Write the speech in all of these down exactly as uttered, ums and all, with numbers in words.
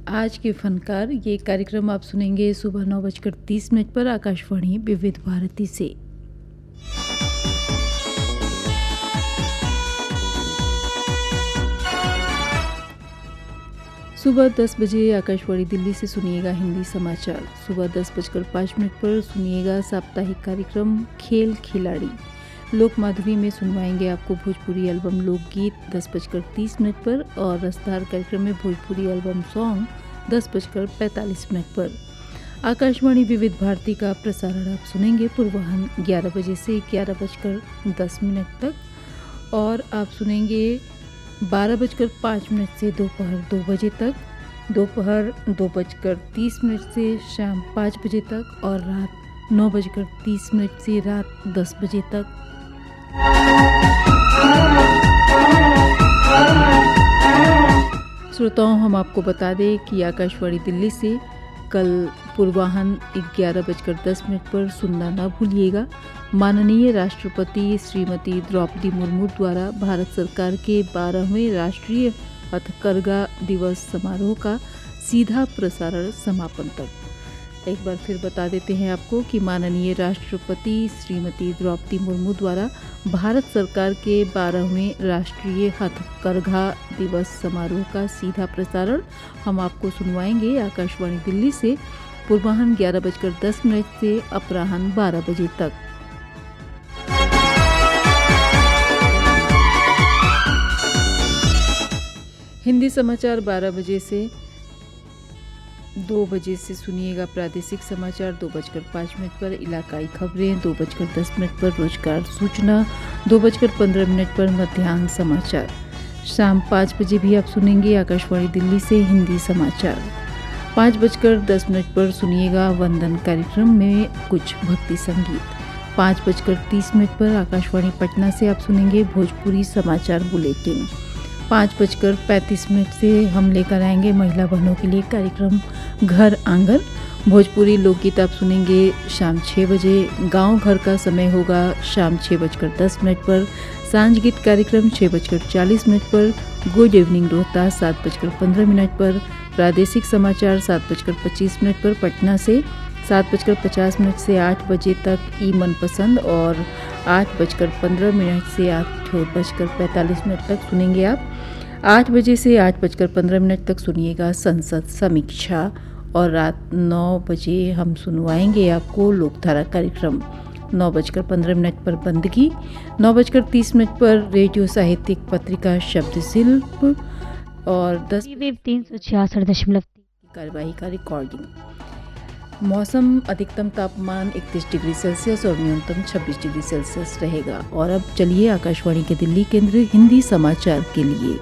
आज के फनकार। ये कार्यक्रम आप सुनेंगे सुबह नौ बजकर तीस मिनट पर आकाशवाणी विविध भारती से। सुबह दस बजे आकाशवाणी दिल्ली से सुनिएगा हिंदी समाचार। सुबह दस बजकर पाँच मिनट पर सुनिएगा साप्ताहिक कार्यक्रम खेल खिलाड़ी। लोक माधुरी में सुनवाएंगे आपको भोजपुरी एल्बम लोकगीत दस बजकर तीस मिनट पर और रसदार कार्यक्रम में भोजपुरी एल्बम सॉन्ग दस बजकर पैंतालीस मिनट पर। आकाशवाणी विविध भारती का प्रसारण आप सुनेंगे पूर्वाह्न ग्यारह बजे से ग्यारह बजकर दस मिनट तक और आप सुनेंगे बारह बजकर पाँच मिनट से दोपहर दो बजे तक, दोपहर दो बजकर तीस मिनट से शाम पाँच बजे तक और रात नौ बजकर तीस मिनट से रात दस बजे तक। श्रोताओं, हम आपको बता दें कि आकाशवाणी दिल्ली से कल पूर्वाह्न ग्यारह बजकर दस मिनट पर सुनना न भूलिएगा। माननीय राष्ट्रपति श्रीमती द्रौपदी मुर्मू द्वारा भारत सरकार के बारहवें राष्ट्रीय हथकरघा दिवस समारोह का सीधा प्रसारण समापन तक। एक बार फिर बता देते हैं आपको कि माननीय राष्ट्रपति श्रीमती द्रौपदी मुर्मू द्वारा भारत सरकार के बारहवें राष्ट्रीय हथकरघा दिवस समारोह का सीधा प्रसारण हम आपको सुनवाएंगे आकाशवाणी दिल्ली से पूर्वाह्न ग्यारह बजकर दस मिनट से अपराह्न बारह बजे तक। हिंदी समाचार बारह बजे से दो बजे से सुनिएगा प्रादेशिक समाचार दो बजकर पाँच मिनट पर, इलाकाई खबरें दो बजकर दस मिनट पर, रोजगार सूचना दो बजकर पंद्रह मिनट पर, मध्याह्न समाचार। शाम पाँच बजे भी आप सुनेंगे आकाशवाणी दिल्ली से हिंदी समाचार। पाँच बजकर दस मिनट पर सुनिएगा वंदन कार्यक्रम में कुछ भक्ति संगीत। पाँच बजकर तीस मिनट पर आकाशवाणी पटना से आप सुनेंगे भोजपुरी समाचार बुलेटिन। पाँच बजकर पैंतीस मिनट से हम लेकर आएंगे महिला बहनों के लिए कार्यक्रम घर आंगन। भोजपुरी लोकगीत आप सुनेंगे शाम छः बजे। गांव घर का समय होगा शाम छः बजकर दस मिनट पर। सांझ गीत कार्यक्रम छः बजकर चालीस मिनट पर। गुड इवनिंग रोहतास सात बजकर पंद्रह मिनट पर। प्रादेशिक समाचार सात बजकर पच्चीस मिनट पर पटना से। सात बजकर पचास मिनट से आठ बजे तक ई मनपसंद और आठ बजकर पंद्रह मिनट से आठ बजकर पैंतालीस मिनट तक सुनेंगे आप। आठ बजे से आठ बजकर पंद्रह मिनट तक सुनिएगा संसद समीक्षा और रात नौ बजे हम सुनवाएंगे आपको लोकधारा कार्यक्रम। नौ बजकर पंद्रह मिनट पर बंदगी, नौ बजकर तीस मिनट पर रेडियो साहित्यिक पत्रिका शब्द शिल्प और दस तीन सौ छियासठ दशमलव कार्यवाही का रिकॉर्डिंग। मौसम अधिकतम तापमान इकतीस डिग्री सेल्सियस और न्यूनतम छब्बीस डिग्री सेल्सियस रहेगा। और अब चलिए आकाशवाणी के दिल्ली केंद्र हिंदी समाचार के लिए।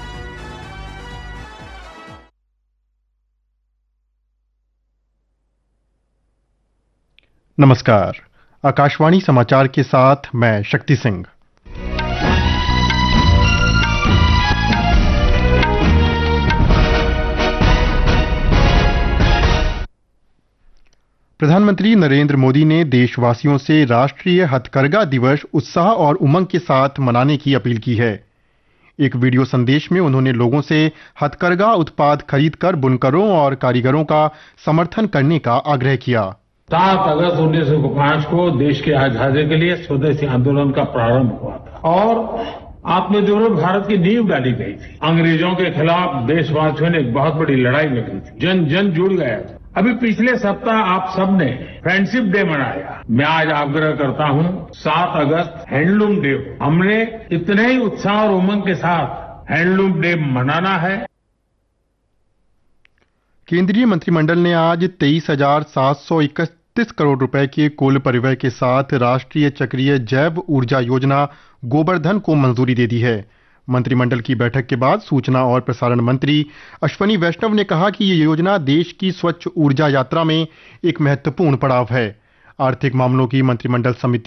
नमस्कार, आकाशवाणी समाचार के साथ मैं शक्ति सिंह। प्रधानमंत्री नरेंद्र मोदी ने देशवासियों से राष्ट्रीय हथकरघा दिवस उत्साह और उमंग के साथ मनाने की अपील की है। एक वीडियो संदेश में उन्होंने लोगों से हथकरघा उत्पाद खरीदकर बुनकरों और कारीगरों का समर्थन करने का आग्रह किया। सात अगस्त उन्नीस सौ पाँच को देश की आजादी के लिए स्वदेशी आंदोलन का प्रारंभ हुआ था और आत्मनिर्भर भारत की नींव डाली गई थी। अंग्रेजों के खिलाफ देशवासियों ने एक बहुत बड़ी लड़ाई लड़ी थी। जन जन जुड़ गया था। अभी पिछले सप्ताह आप सबने फ्रेंडशिप डे मनाया। मैं आज आग्रह करता हूं सात अगस्त हैंडलूम डे। हमने इतने ही उत्साह और उमंग के साथ हैंडलूम डे मनाना है। केंद्रीय मंत्रिमंडल ने आज तेईस हजार सात सौ इकतीस करोड़ रुपए के कुल परिव्यय के साथ राष्ट्रीय चक्रीय जैव ऊर्जा योजना गोबर्धन को मंजूरी दे दी है। मंत्रिमंडल की बैठक के बाद सूचना और प्रसारण मंत्री अश्वनी वैष्णव ने कहा कि ये योजना देश की स्वच्छ ऊर्जा यात्रा में एक महत्वपूर्ण पड़ाव है। आर्थिक मामलों की मंत्रिमंडल समिति